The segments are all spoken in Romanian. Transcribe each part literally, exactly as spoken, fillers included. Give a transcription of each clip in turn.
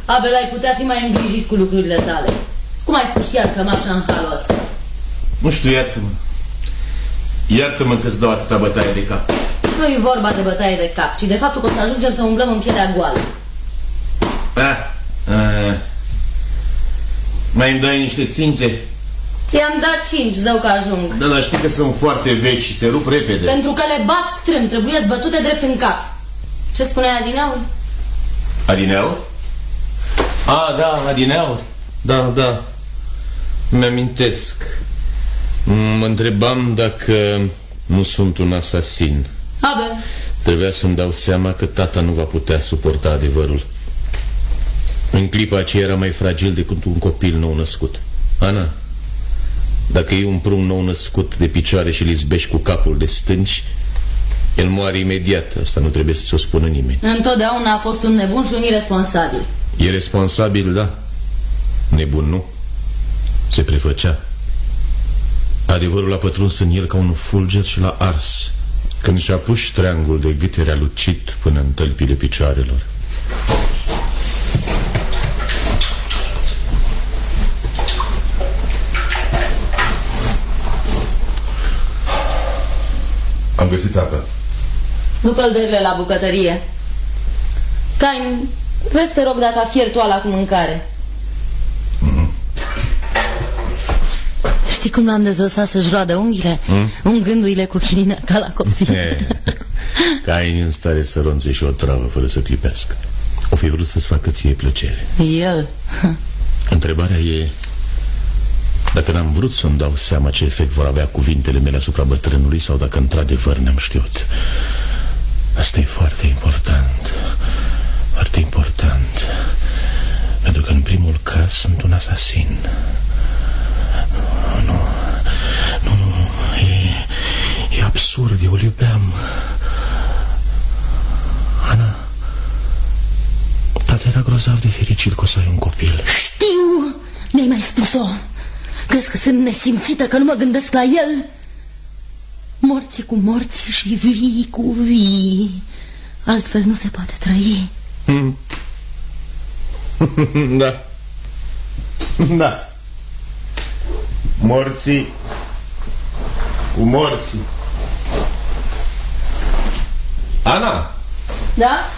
Abel, ai putea fi mai îngrijit cu lucrurile tale. Cum ai spus iar cămașa în halul ăsta? Nu știu, iartă-mă. Iartă-mă că-ți dau atâta bătaie de cap. Nu e vorba de bătaie de cap, ci de faptul că o să ajungem să umblăm în pielea goală. Ah, ah. Mai îmi dai niște ținte? Ți-am dat cinci, zău că ajung. Da, dar știi că sunt foarte vechi și se rup repede. Pentru că le bat strâm, trebuie bătute drept în cap. Ce spunea Adineauri? Adineauri? Ah, da, Adineauri. Da, da. Mi-amintesc. Mă întrebam dacă nu sunt un asasin. Abel. Trebuia să-mi dau seama că tata nu va putea suporta adevărul. În clipa aceea era mai fragil decât un copil nou născut. Ana, dacă e un prun nou născut de picioare și îl izbești cu capul de stânci, el moare imediat. Asta nu trebuie să-ți o spună nimeni. Întotdeauna a fost un nebun și un irresponsabil. Irresponsabil, da. Nebun nu. Se prefăcea. Adevărul a pătruns în el ca un fulger și l-a ars când și-a pus ștreangul de gâte realucit până în tălpile picioarelor. Am găsit apă. Nu căldările la bucătărie. Cain, vezi, te rog, dacă a fiert toala cu mâncare. Mm-hmm. Știi cum l-am dezvățat să-și roadă unghiile? Mm? Ungându-i-le cu chinină ca la copii. Cain în stare să ronțe și o travă fără să clipească. O fi vrut să-ți facă ție plăcere. El. Întrebarea e dacă n-am vrut să-mi dau seama ce efect vor avea cuvintele mele asupra bătrânului, sau dacă într-adevăr ne-am știut. Asta e foarte important. Foarte important. Pentru că în primul caz sunt un asasin. Nu, nu, nu, nu. E, e absurd, eu îl iubeam. Ana, tata era grozav de fericit că o să ai un copil. Știu, mi-ai mai spus-o. Crezi că sunt nesimțită, că nu mă gândesc la el? Morții cu morții și vii cu vii. Altfel nu se poate trăi. Hmm. Da. Da. Morții cu morții. Ana. Da?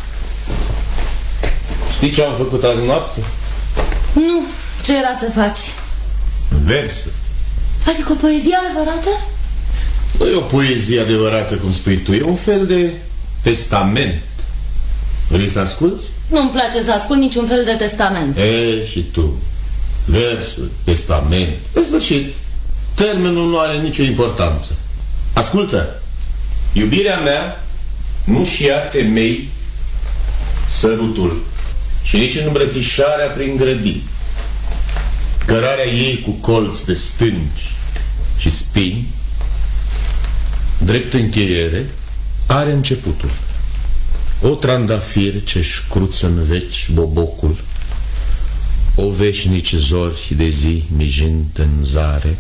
Știi ce am făcut azi noapte? Nu, ce era să faci? Versuri. Adică o poezie adevărată? Nu e o poezie adevărată, cum spui tu. E un fel de testament. Vrei să asculți? Nu-mi place să ascult niciun fel de testament. E, și tu. Versuri, testament. În sfârșit, termenul nu are nicio importanță. Ascultă. Iubirea mea nu-și ia temei sărutul și nici în îmbrățișarea prin grădini. Cărarea ei cu colți de stânci și spini, drept încheiere, are începutul. O trandafir ce-și cruță în veci bobocul, o veșnici zori de zi mijind în zare,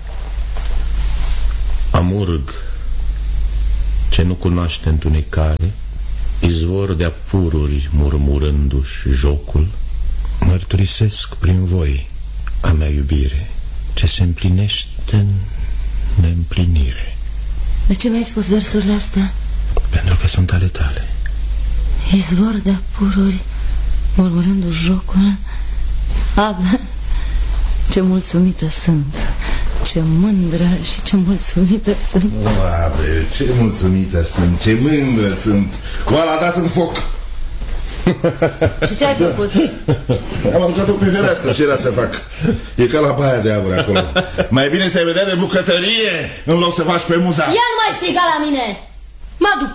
amurg ce nu cunoaște întunecare, izvor de apururi murmurându-și jocul, mărturisesc prin voi a mea iubire, ce se împlinește în neîmplinire. De ce mi-ai spus versurile astea? Pentru că sunt ale tale. Izvor de apururi murmurându-și jocul. Abel, ce mulțumită sunt, ce mândră și ce mulțumită sunt. Abel, ce mulțumită sunt, ce mândră sunt. Oala a dat în foc. Și ce ai făcut? Am aruncat-o pe fereastră, ce era să fac? E ca la baia de aur acolo. Mai bine să-i vedea de bucătărie în loc să faci pe muza. Ia nu mai striga la mine. Mă duc.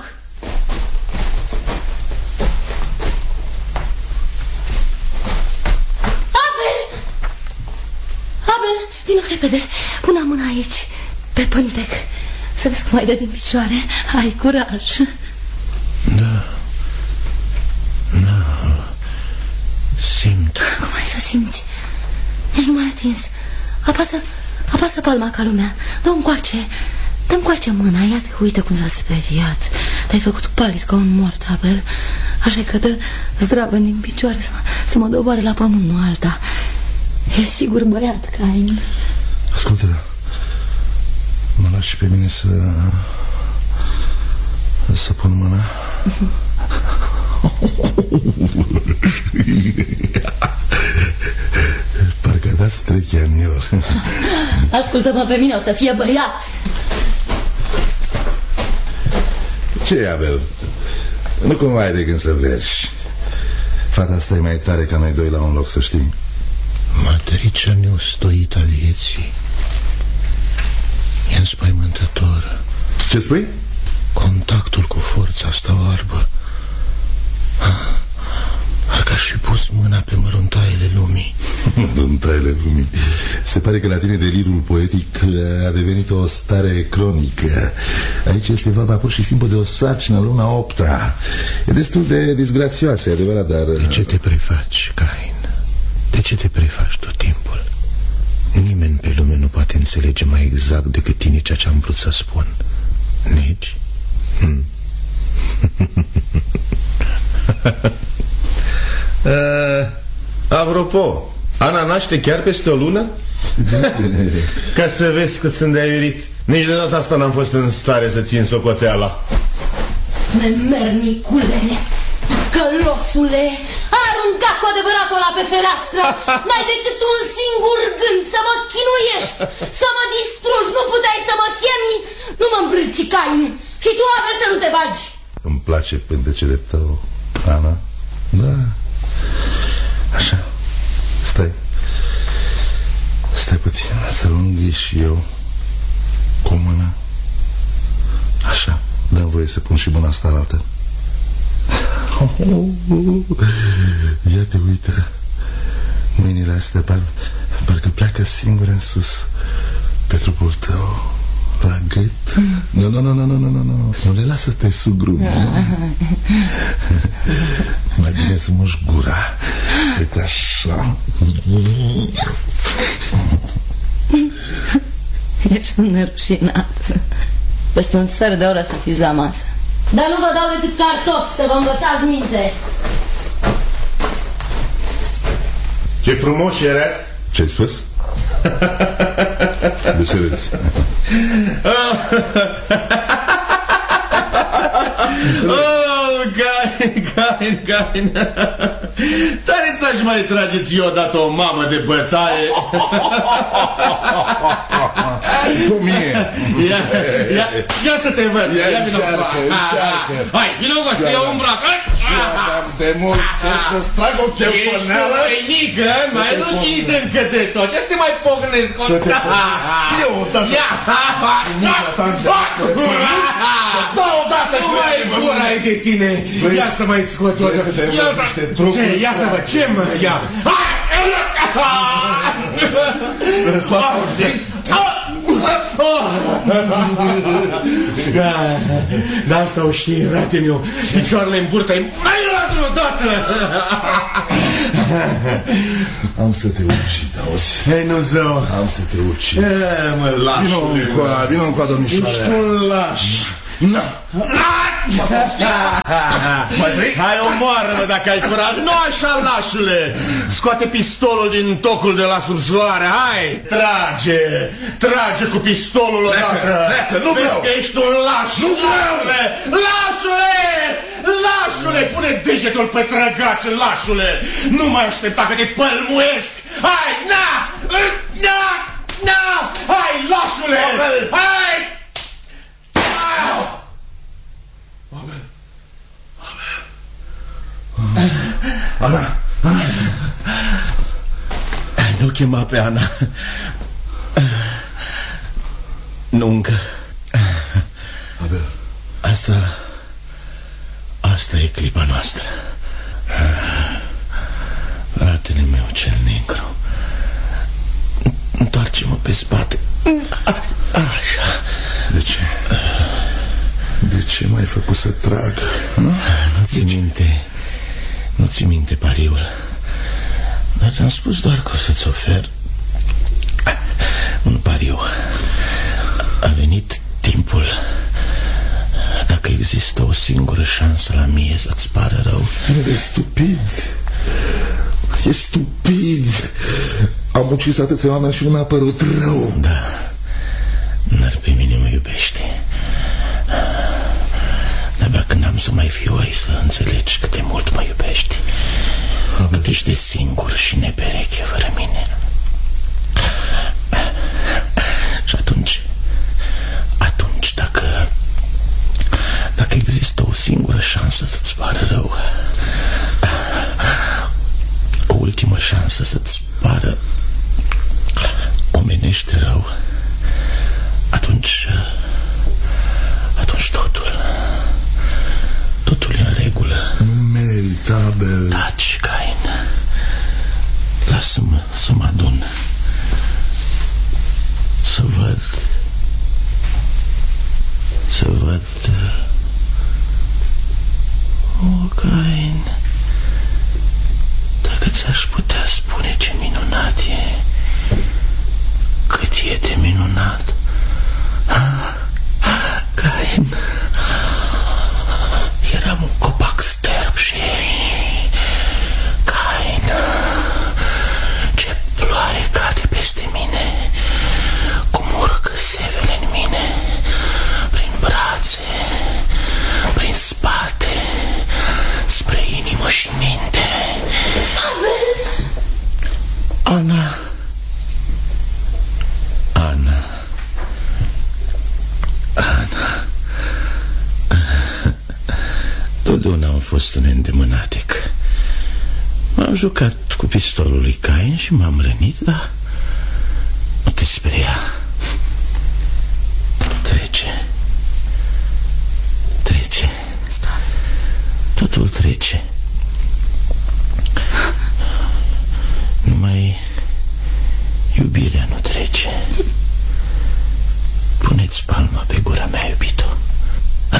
Abel! Abel, vină repede. Pune mâna aici, pe pântec. Să vezi cum ai dă din picioare. Ai curaj. Da. Da. Simt. Cum ai să simți? Nici nu m-ai atins. Apasă, apasă palma ca lumea. Dă-o încoace. Dă-mi încoace mâna. Iată, uite cum s-a speriat. Te-ai făcut palid ca un mort, Abel. Așa că dă zdravă din picioare. Să, să să mă doboare la pământ, nu alta. E sigur băiat, Cain. Ascultă, mă lași și pe mine să... să pun mâna? Parcă dați trechea în el. Ascultă-mă pe mine, o să fie băiat. Ce, Abel? Nu cumva ai de gând să vergi? Fata asta e mai tare ca noi doi la un loc, să știi. Matricea neustoită a vieții e înspăimântător. Ce spui? Contactul cu forța asta oarbă, parcă aș fi pus mâna pe măruntaiele lumii. Măruntaiele lumii. Se pare că la tine delirul poetic a devenit o stare cronică. Aici este vorba pur și simplu de o sarcină luna a opta. E destul de disgrațioasă, e adevărat, dar... De ce te prefaci, Cain? De ce te prefaci tot timpul? Nimeni pe lume nu poate înțelege mai exact decât tine ceea ce am vrut să spun. Nici? Hm. uh, Apropo, Ana naște chiar peste o lună? Ca să vezi cât sunt de aiurit. Nici de data asta n-am fost în stare să țin socoteala. Nemernicule, călosule, a aruncat cu adevăratul ăla pe fereastră. N-ai decât un singur gând, să mă chinuiești, să mă distrugi. Nu puteai să mă chemi? Nu mă îmbrâci, Cain. Și tu, Abel, să nu te bagi. Îmi place pântecele tău, Ana. Da. Așa. Stai. Stai puțin, să-l unghi și eu cu mâna. Așa. Dă-mi voie să pun și mâna asta la altă. Ia te uită. Mâinile astea par, parcă pleacă singure în sus pe trupul tău, la gât. Nu, nu, nu, nu, nu, nu, nu. Nu le lasă să te sugrumi. Mai bine să muși gura. Uite așa. Ești un nerușinat. Peste un sfert de oră să fiți la masă. Dar nu vă dau decât cartofi, să vă învățați minte. Ce frumos erați. Ce-ai spus? De ce râzi? Oh, Cain, Cain, Cain. Tare să-și mai trageți eu odată o mamă de bătaie. Cum e? Ia, ia, ia să te văd. Ia, ia încearcă, încearcă. Hai, vină cu ăsta, eu îmbrac. De mult să-ți trag o chelfăneală. Ești o păinică, mai ruginit încă de tot. Ce să te mai pocnesc? Să te pocnesc. Eu odată. Ia, să dau odată. Nu mai gura e de tine. Ia să mai scot o Vrei să te învăț niște trucuri? Ia să văd, ce mă, ia. Tu asta o știi? Da, asta o știi, frate meu. Picioarele în burtă. Mai luat odată. Am să te ucid, auzi? Hei, nu zău. Am să te ucid. Mă, lașule. Vino încoa, vino încoa, domnișoare. Ești un laș. Na. Mai vrei? Hai, omoară-mă dacă ai curaj. Nu așa, lașule. Scoate pistolul din tocul de la subsoare. Hai, trage. Trage cu pistolul odată. Nu vreau. Vezi că ești un laș. Nu vreau. Lașule. Lașule, pune degetul pe trăgaci, lașule. Nu mai aștepta că te pălmuiesc. Hai, na. Na. Na. Hai, lașule. Hai. Ana, Ana. Nu chema pe Ana. Nu încă. Abel. Asta... Asta e clipa noastră. Fratele meu cel negru, întoarce-mă pe spate. Așa. De ce? De ce m-ai făcut să trag? Nu ți minte. Nu ți minte pariul. Dar ți-am spus doar că o să-ți ofer un pariu. A venit timpul. Dacă există o singură șansă la mie să-ți pară rău. De stupid. E stupid. Am ucis atâția oameni și nu mi-a părut rău. Da, dar pe mine mă iubește. De-abia când am să mai fiu aici să înțelegi cât de mult mă iubești. Cât ești de singur și nepereche fără mine. Și atunci, atunci dacă Dacă există o singură șansă să-ți pară rău, o ultimă șansă să-ți pară omenește rău, Atunci Atunci totul Totul e în regulă. Nu merită, Abel. Taci, Cain. Lasă-mă să mă adun, să văd Să văd O, Cain, dacă ți-aș putea spune ce minunat e, cât e de minunat. Cain, eram un copac sterb și Cain, ce ploaie cade peste mine, cum urcă sevele în mine, prin brațe, prin spate, spre inimă și minte. Abel! Ana, Ana, Ana, totdeauna am fost un îndemânatec. M-am jucat cu pistolul lui Cain și m-am rănit, dar nu te speria. Trece. Trece. Totul trece. Numai iubirea nu trece. Puneți palma pe gura mea, iubito.